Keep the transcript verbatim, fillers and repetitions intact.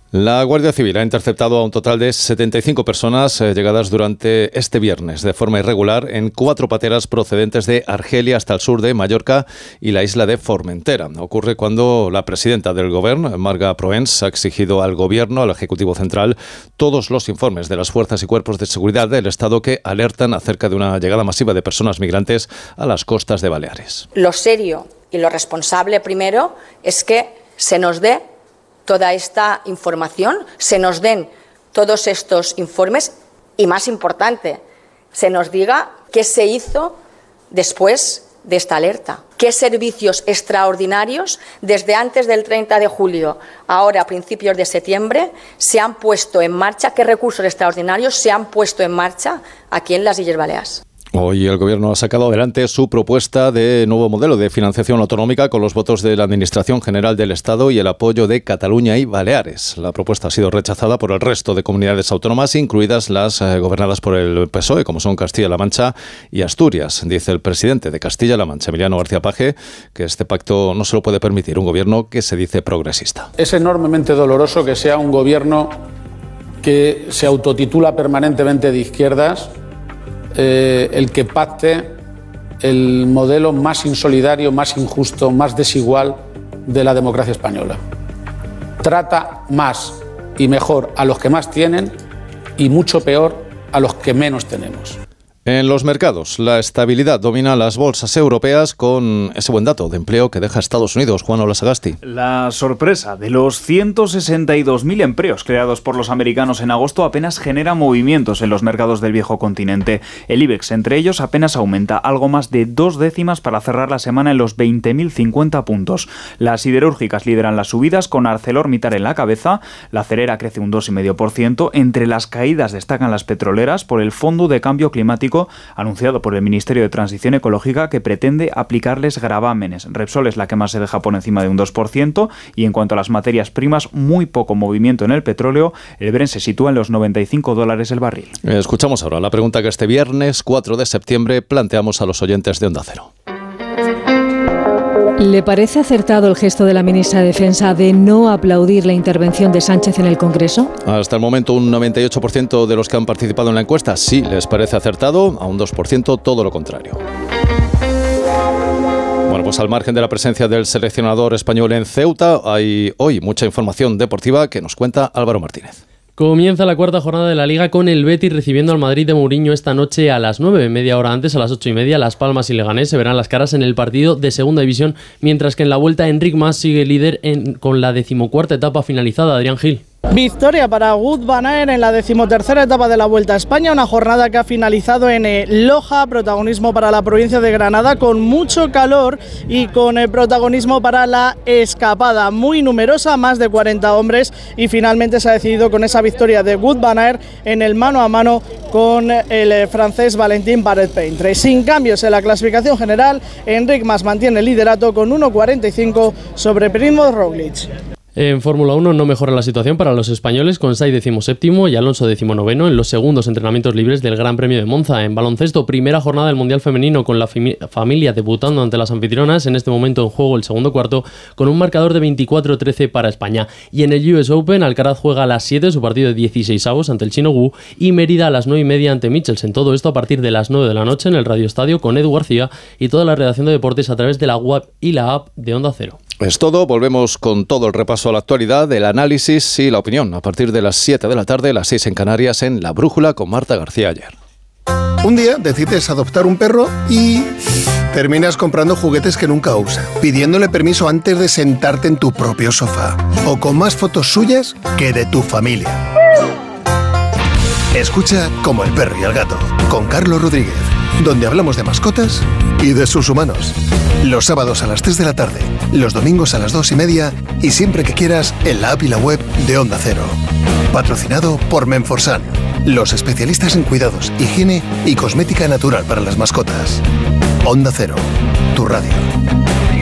La Guardia Civil ha interceptado a un total de setenta y cinco personas eh, llegadas durante este viernes de forma irregular en cuatro pateras procedentes de Argelia hasta el sur de Mallorca y la isla de Formentera. Ocurre cuando la presidenta del Gobierno, Marga Proens, ha exigido al Gobierno, al Ejecutivo Central, todos los informes de las fuerzas y cuerpos de seguridad del Estado que alertan acerca de una llegada masiva de personas migrantes a las costas de Baleares. Lo serio y lo responsable primero es que se nos dé toda esta información, se nos den todos estos informes y, más importante, se nos diga qué se hizo después de esta alerta. ¿Qué servicios extraordinarios desde antes del treinta de julio, ahora a principios de septiembre, se han puesto en marcha? ¿Qué recursos extraordinarios se han puesto en marcha aquí en las Illes Baleares? Hoy el Gobierno ha sacado adelante su propuesta de nuevo modelo de financiación autonómica con los votos de la Administración General del Estado y el apoyo de Cataluña y Baleares. La propuesta ha sido rechazada por el resto de comunidades autónomas, incluidas las eh, gobernadas por el P S O E, como son Castilla-La Mancha y Asturias. Dice el presidente de Castilla-La Mancha, Emiliano García Paje, que este pacto no se lo puede permitir un Gobierno que se dice progresista. Es enormemente doloroso que sea un Gobierno que se autotitula permanentemente de izquierdas Eh, el que pacte el modelo más insolidario, más injusto, más desigual de la democracia española. Trata más y mejor a los que más tienen y mucho peor a los que menos tenemos. En los mercados, la estabilidad domina las bolsas europeas con ese buen dato de empleo que deja Estados Unidos. Juan Olasagasti. La sorpresa de los ciento sesenta y dos mil empleos creados por los americanos en agosto apenas genera movimientos en los mercados del viejo continente. El IBEX, entre ellos, apenas aumenta algo más de dos décimas para cerrar la semana en los veinte mil cincuenta puntos. Las siderúrgicas lideran las subidas con ArcelorMittal en la cabeza. La acerera crece un dos coma cinco por ciento. Entre las caídas destacan las petroleras por el Fondo de Cambio Climático anunciado por el Ministerio de Transición Ecológica, que pretende aplicarles gravámenes. Repsol es la que más se deja por encima de un dos por ciento, y en cuanto a las materias primas, muy poco movimiento en el petróleo. El Brent se sitúa en los noventa y cinco dólares el barril. Escuchamos ahora la pregunta que este viernes cuatro de septiembre planteamos a los oyentes de Onda Cero. ¿Le parece acertado el gesto de la ministra de Defensa de no aplaudir la intervención de Sánchez en el Congreso? Hasta el momento un noventa y ocho por ciento de los que han participado en la encuesta sí les parece acertado, a un dos por ciento todo lo contrario. Bueno, pues al margen de la presencia del seleccionador español en Ceuta, hay hoy mucha información deportiva que nos cuenta Álvaro Martínez. Comienza la cuarta jornada de la Liga con el Betis recibiendo al Madrid de Mourinho esta noche a las nueve. Media hora antes, a las ocho y media, Las Palmas y Leganés se verán las caras en el partido de Segunda División, mientras que en la Vuelta Enric Mas sigue líder en, con la decimocuarta etapa finalizada. Adrián Gil. Victoria para Wout van Aert en la decimotercera etapa de la Vuelta a España, una jornada que ha finalizado en Loja, protagonismo para la provincia de Granada, con mucho calor y con el protagonismo para la escapada, muy numerosa, más de cuarenta hombres, y finalmente se ha decidido con esa victoria de Wout van Aert en el mano a mano con el francés Valentin Bardet-Peintre. Sin cambios en la clasificación general, Enric Mas mantiene el liderato con uno cuarenta y cinco sobre Primož Roglič. En Fórmula uno no mejora la situación para los españoles, con Sainz decimoséptimo y Alonso decimonoveno en los segundos entrenamientos libres del Gran Premio de Monza. En baloncesto, primera jornada del Mundial Femenino, con la familia debutando ante las anfitrionas. En este momento en juego el segundo cuarto, con un marcador de veinticuatro a trece para España. Y en el U S Open, Alcaraz juega a las siete su partido de dieciseisavos ante el chino Wu, y Mérida a las nueve y media ante Michelsen. Todo esto a partir de las nueve de la noche en el Radio Estadio, con Edu García y toda la redacción de deportes a través de la web y la app de Onda Cero. Es todo, volvemos con todo el repaso a la actualidad, el análisis y la opinión a partir de las siete de la tarde, las seis en Canarias, en La Brújula con Marta García Ayer. Un día decides adoptar un perro y terminas comprando juguetes que nunca usa, pidiéndole permiso antes de sentarte en tu propio sofá, o con más fotos suyas que de tu familia. Escucha Como el perro y el gato, con Carlos Rodríguez, donde hablamos de mascotas y de sus humanos. Los sábados a las tres de la tarde, los domingos a las dos y media y siempre que quieras en la app y la web de Onda Cero. Patrocinado por Menforsan, los especialistas en cuidados, higiene y cosmética natural para las mascotas. Onda Cero, tu radio.